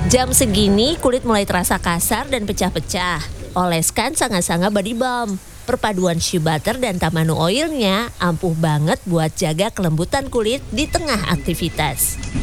Jam segini kulit mulai terasa kasar dan pecah-pecah. Oleskan Sanga-Sanga Body Balm. Perpaduan shea butter dan tamanu oilnya ampuh banget buat jaga kelembutan kulit di tengah aktivitas.